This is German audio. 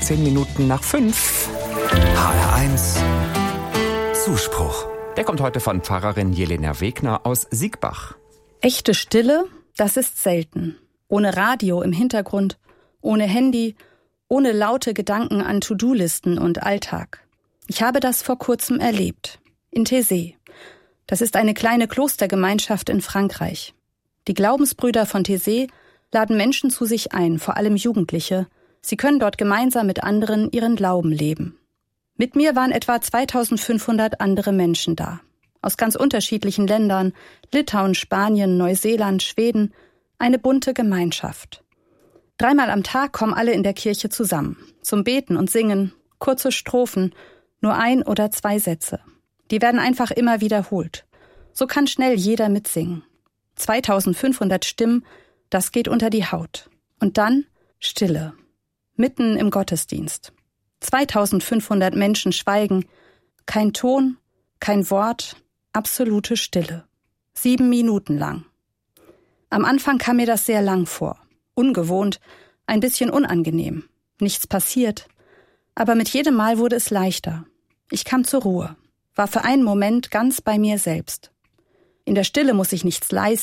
10 Minuten nach 5. HR1 Zuspruch. Der kommt heute von Pfarrerin Jelena Wegner aus Siegbach. Echte Stille, das ist selten. Ohne Radio im Hintergrund, ohne Handy, ohne laute Gedanken an To-Do-Listen und Alltag. Ich habe das vor kurzem erlebt. In Taizé. Das ist eine kleine Klostergemeinschaft in Frankreich. Die Glaubensbrüder von Taizé laden Menschen zu sich ein, vor allem Jugendliche. Sie können dort gemeinsam mit anderen ihren Glauben leben. Mit mir waren etwa 2500 andere Menschen da. Aus ganz unterschiedlichen Ländern, Litauen, Spanien, Neuseeland, Schweden. Eine bunte Gemeinschaft. 3-mal am Tag kommen alle in der Kirche zusammen. Zum Beten und Singen, kurze Strophen, nur 1 oder 2 Sätze. Die werden einfach immer wiederholt. So kann schnell jeder mitsingen. 2500 Stimmen, das geht unter die Haut. Und dann Stille. Mitten im Gottesdienst. 2500 Menschen schweigen. Kein Ton, kein Wort, absolute Stille. 7 Minuten lang. Am Anfang kam mir das sehr lang vor. Ungewohnt, ein bisschen unangenehm. Nichts passiert. Aber mit jedem Mal wurde es leichter. Ich kam zur Ruhe, war für einen Moment ganz bei mir selbst. In der Stille muss ich nichts leisten.